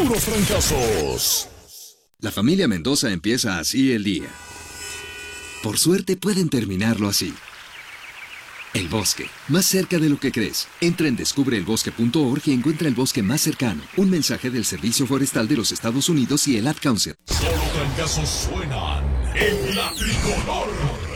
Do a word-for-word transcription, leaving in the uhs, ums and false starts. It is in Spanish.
puros fracasos. La familia Mendoza empieza así el día. Por suerte pueden terminarlo así. El bosque, más cerca de lo que crees. Entra en descubre el bosque punto org y encuentra el bosque más cercano. Un mensaje del Servicio Forestal de los Estados Unidos y el Ad Council. Solo fracasos suenan en la tricolor.